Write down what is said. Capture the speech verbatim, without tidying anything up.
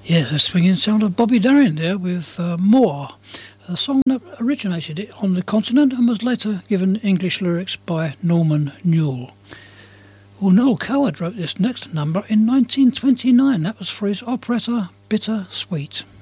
Yes, the swinging sound of Bobby Darin there with uh, More, a song that originated on the continent and was later given English lyrics by Norman Newell. Well, Noel Coward wrote this next number in nineteen twenty-nine. That was for his operetta Bitter Sweet.